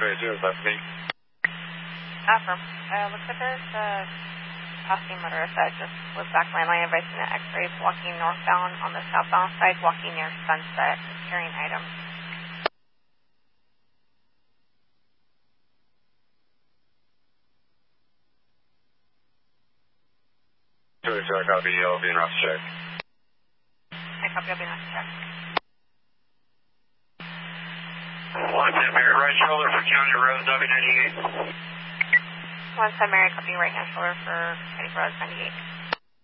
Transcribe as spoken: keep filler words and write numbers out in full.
X-ray zero, that's me. Affirm. Uh, looks like there's a passing motorist that just was back my line of vision at X-rays walking northbound on the southbound side, walking near Sunset, carrying items. Zero zero, copy, I'll be in route check. I copy, I'll be in route check. One ten Mary, right shoulder for County Road, W ninety-eight. One ten Mary, copy right hand shoulder for County Road ninety-eight.